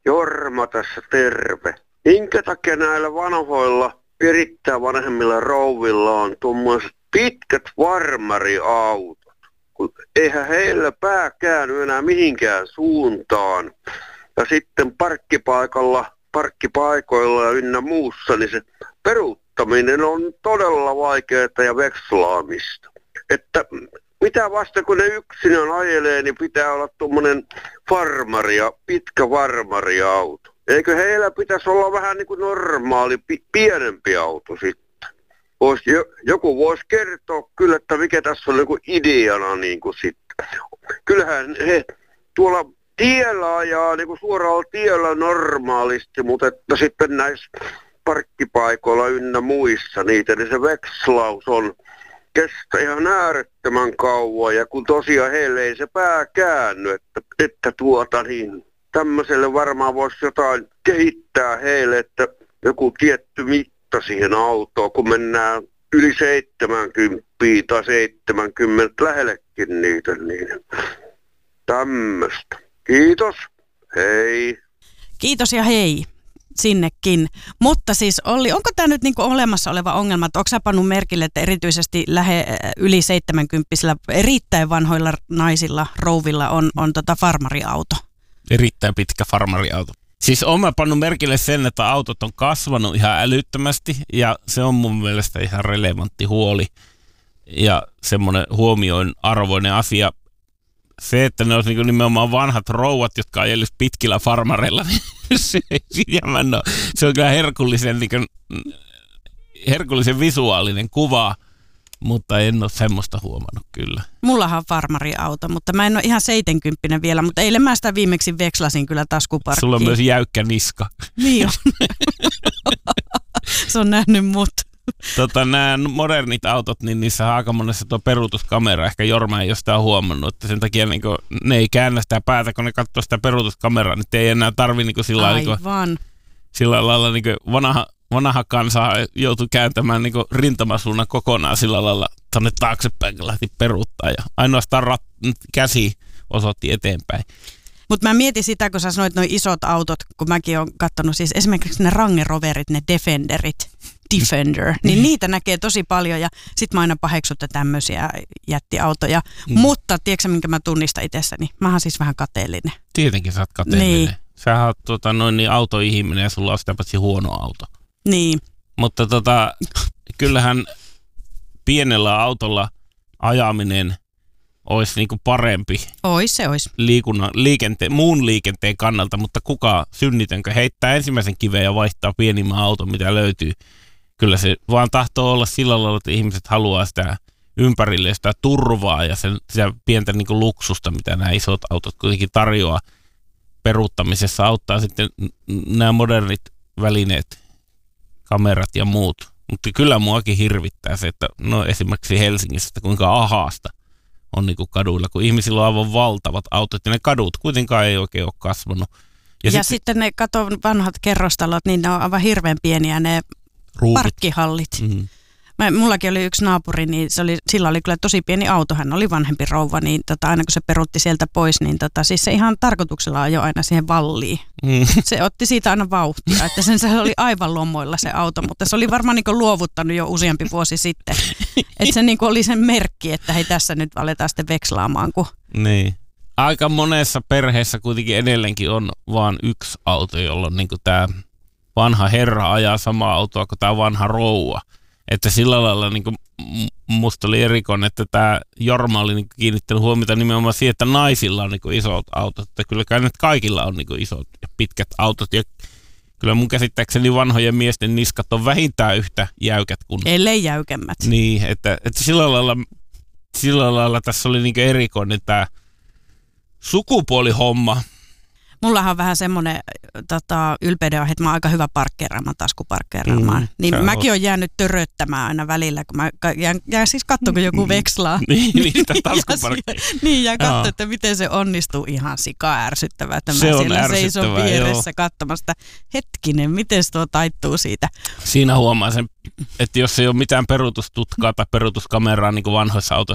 Jorma tässä terve. Minkä takia näillä vanhoilla, erittäin vanhemmilla rouvilla on tuommoiset pitkät farmariautot? Kun eihän heillä pää käänny enää mihinkään suuntaan. Ja sitten parkkipaikoilla ja ynnä muussa, niin se peruuttaminen on todella vaikeaa ja vekslaamista. Että mitä vasta kun ne yksinään ajelee, niin pitää olla tuommoinen pitkä farmariauto. Eikö heillä pitäisi olla vähän niin kuin normaali, pienempi auto sitten? Joku voisi kertoa kyllä, että mikä tässä on niin kuin ideana niin kuin sitten. Kyllähän he tuolla tiellä ajaa niin kuin suoralla tiellä normaalisti, mutta että sitten näissä parkkipaikoilla ynnä muissa niitä, niin se vekslaus kestää ihan äärettömän kauan, ja kun tosiaan heille ei se pää käänny, että tämmöiselle varmaan voisi jotain kehittää heille, että joku tietty mitta siihen autoon, kun mennään yli 70 tai 70 lähellekin niitä, niin tämmöistä. Kiitos, hei. Kiitos ja hei sinnekin. Mutta siis Olli, onko tämä nyt niinku olemassa oleva ongelma, että onko sä pannut merkille, että erityisesti yli 70-vuotiailla erittäin vanhoilla naisilla, rouvilla on farmariauto? Erittäin pitkä farmariauto. Siis olen mä pannut merkille sen, että autot on kasvanut ihan älyttömästi ja se on mun mielestä ihan relevantti huoli ja semmoinen huomioin arvoinen asia. Se, että ne olisi niin nimenomaan vanhat rouvat, jotka ajelisi pitkillä farmareilla, niin se on kyllä herkullisen visuaalinen kuva, mutta en ole semmoista huomannut kyllä. Mullahan on farmariauto, mutta mä en ole ihan 70 vielä, mutta eilen mä sitä viimeksi vekslasin kyllä taskuparkkiin. Sulla on myös jäykkä niska. Niin on. Se on nähnyt mut. Nämä modernit autot, niin niissä on aika monessa tuo peruutuskamera. Ehkä Jorma ei ole sitä huomannut, että sen takia niin ne ei käännä sitä päätä, kun ne katsoo sitä peruutuskameraa, niin ei enää tarvitse niin sillä lailla niin vanha kansa joutui kääntämään niin rintamasuunnan kokonaan sillä lailla tuonne taaksepäin, kun lähti peruuttaa ja ainoastaan käsi osoitti eteenpäin. Mutta mä mietin sitä, kun sä sanoit nuo isot autot, kun mäkin olen katsonut siis esimerkiksi ne Range Roverit, ne Defender, niin niitä näkee tosi paljon ja sit mä aina paheksutta tämmöisiä jättiautoja. Mutta tiedätkö minkä mä tunnistan itsessäni? Mä oon siis vähän kateellinen. Tietenkin sä oot kateellinen. Niin. Sähän oot niin autoihminen ja sulla on sitä paitsi huono auto. Niin. Mutta kyllähän pienellä autolla ajaminen olisi niinku parempi. Ois. Muun liikenteen kannalta, mutta kuka synnitänkö heittää ensimmäisen kiveen ja vaihtaa pienimmän auton, mitä löytyy. Kyllä se vaan tahtoo olla sillä lailla, että ihmiset haluaa sitä ympärille sitä turvaa ja sitä pientä niinku luksusta, mitä nämä isot autot kuitenkin tarjoaa peruuttamisessa. Auttaa sitten nämä modernit välineet, kamerat ja muut. Mutta kyllä muakin hirvittää se, että esimerkiksi Helsingissä, että kuinka ahaasta on niinku kaduilla, kun ihmisillä on aivan valtavat autot ja ne kadut kuitenkaan ei oikein ole kasvanut. Ja sitten ne vanhat kerrostalot, niin ne on aivan hirveän pieniä ne parkkihallit. Mm-hmm. Mullakin oli yksi naapuri, niin sillä oli kyllä tosi pieni auto, hän oli vanhempi rouva, niin aina kun se peruutti sieltä pois, niin siis se ihan tarkoituksella ajoi aina siihen valliin. Se otti siitä aina vauhtia, että se oli aivan lomoilla se auto, mutta se oli varmaan niin luovuttanut jo useampi vuosi sitten. Että se niin oli sen merkki, että hei tässä nyt aletaan sitten vekslaamaan. Niin. Aika monessa perheessä kuitenkin edelleenkin on vaan yksi auto, jolloin niin tämä vanha herra ajaa samaa autoa kuin tämä vanha rouva. Että sillä lailla niin musta oli erikoinen, että tämä Jorma oli niin kiinnittänyt huomiota nimenomaan siihen, että naisilla on niin isot autot. Että kyllä kai nyt kaikilla on niin isot ja pitkät autot. Ja kyllä mun käsittääkseni vanhojen miesten niskat on vähintään yhtä jäykät kuin... Ellei jäykemmät. Niin, että sillä lailla tässä oli niin erikoinen tämä sukupuolihomma. Mullahan on vähän semmoinen ylpeydenaihe, että mä oon aika hyvä taskuparkkeeraamaan. Niin mäkin olen jäänyt töröttämään aina välillä, kun mä jään siis katsoa, kun joku vekslaa. Niin, sitä taskuparkkeeraa. Niin, ja katsoa, että miten se onnistuu. Ihan sika ärsyttävää, että mä se siellä seison vieressä katsomasta. Hetkinen, miten se tuo taittuu siitä? Siinä huomaa sen, että jos ei ole mitään peruutustutkaa tai peruutuskameraa niin kuin vanhoissa autoissa,